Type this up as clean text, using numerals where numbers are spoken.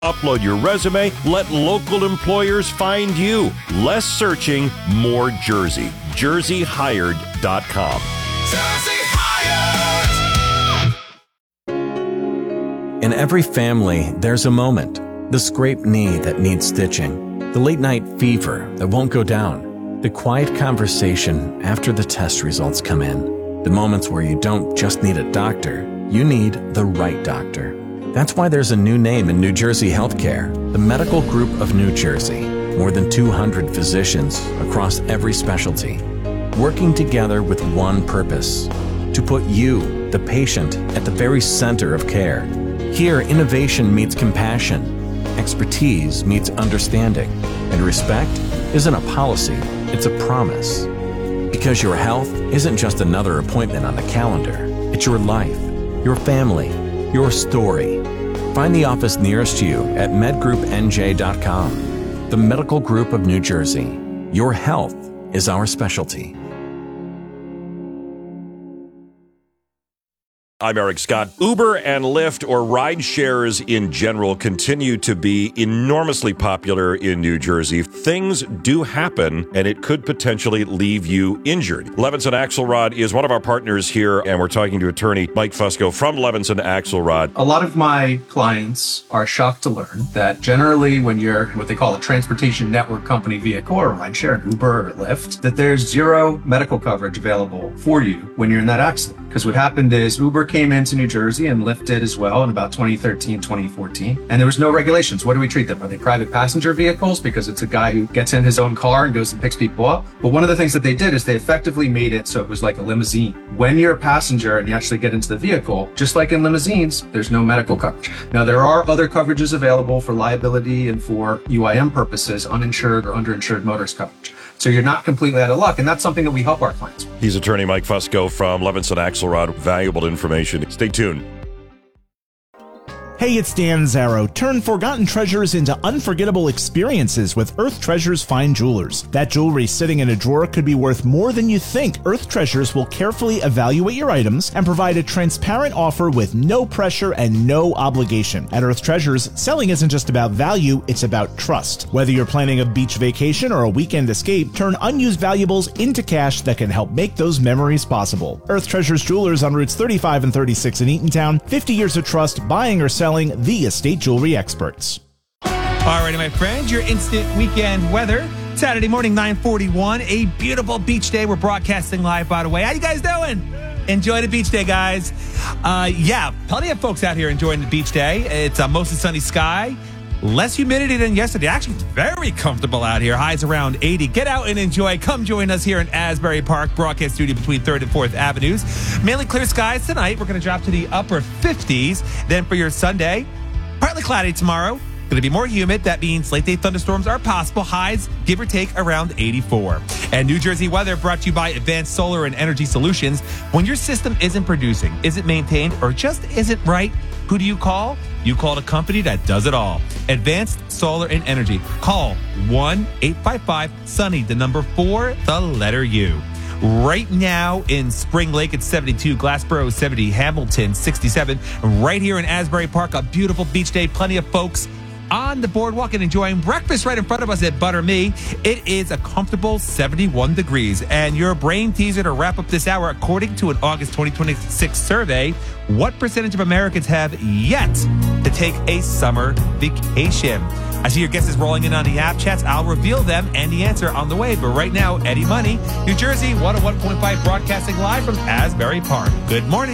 Upload your resume. Let local employers find you. Less searching, more Jersey. JerseyHired.com. Jersey Hired! In every family, there's a moment. The scraped knee that needs stitching. The late night fever that won't go down. The quiet conversation after the test results come in. The moments where you don't just need a doctor, you need the right doctor. That's why there's a new name in New Jersey healthcare, the Medical Group of New Jersey. More than 200 physicians across every specialty, working together with one purpose, to put you, the patient, at the very center of care. Here, innovation meets compassion, expertise meets understanding, and respect isn't a policy, it's a promise. Because your health isn't just another appointment on the calendar, it's your life, your family, your story. Find the office nearest you at medgroupnj.com. The Medical Group of New Jersey. Your health is our specialty. I'm Eric Scott. Uber and Lyft, or ride shares in general, continue to be enormously popular in New Jersey. Things do happen, and it could potentially leave you injured. Levinson Axelrod is one of our partners here, and we're talking to attorney Mike Fusco from Levinson Axelrod. A lot of my clients are shocked to learn that generally when you're what they call a transportation network company vehicle, or rideshare, Uber or Lyft, that there's zero medical coverage available for you when you're in that accident. Because what happened is Uber came into New Jersey and Lyft did as well in about 2013, 2014. And there was no regulations. What do we treat them? Are they private passenger vehicles? Because it's a guy who gets in his own car and goes and picks people up. But one of the things that they did is they effectively made it so it was like a limousine. When you're a passenger and you actually get into the vehicle, just like in limousines, there's no medical coverage. Now, there are other coverages available for liability and for UIM purposes, uninsured or underinsured motorist coverage. So you're not completely out of luck, and that's something that we help our clients with. He's attorney Mike Fusco from Levinson Axelrod. Valuable information. Stay tuned. Hey, it's Dan Zarrow. Turn forgotten treasures into unforgettable experiences with Earth Treasures Fine Jewelers. That jewelry sitting in a drawer could be worth more than you think. Earth Treasures will carefully evaluate your items and provide a transparent offer with no pressure and no obligation. At Earth Treasures, selling isn't just about value, it's about trust. Whether you're planning a beach vacation or a weekend escape, turn unused valuables into cash that can help make those memories possible. Earth Treasures Jewelers on Routes 35 and 36 in Eatontown. 50 years of trust, buying or selling, the estate jewelry experts. Alrighty, my friends, your instant weekend weather. Saturday morning, 9:41, a beautiful beach day. We're broadcasting live, by the way. How you guys doing? Enjoy the beach day, guys. Yeah, plenty of folks out here enjoying the beach day. It's a mostly sunny sky. Less humidity than yesterday. Actually, it's very comfortable out here. Highs around 80. Get out and enjoy. Come join us here in Asbury Park, broadcast studio between 3rd and 4th Avenues. Mainly clear skies tonight. We're going to drop to the upper 50s. Then for your Sunday, partly cloudy tomorrow. Going to be more humid. That means late day thunderstorms are possible. Highs, give or take, around 84. And New Jersey weather brought to you by Advanced Solar and Energy Solutions. When your system isn't producing, isn't maintained, or just isn't right, who do you call? You call the company that does it all. Advanced Solar and Energy. Call 1-855-SUNNY, the number 4, the letter U. Right now in Spring Lake, it's 72. Glassboro, 70. Hamilton, 67. Right here in Asbury Park, a beautiful beach day. Plenty of folks on the boardwalk and enjoying breakfast right in front of us at Butter Me. It is a comfortable 71 degrees. And your brain teaser to wrap up this hour, according to an August 2026 survey, what percentage of Americans have yet to take a summer vacation? I see your guesses rolling in on the app chats. I'll reveal them and the answer on the way. But right now, Eddie Money, New Jersey, 101.5, broadcasting live from Asbury Park. Good morning.